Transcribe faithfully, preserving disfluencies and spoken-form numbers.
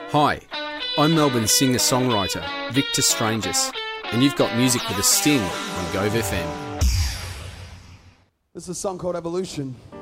Hi, I'm Melbourne singer-songwriter Victor Strangis, and you've got music with a sting on Gove F M. This is a song called Evolution.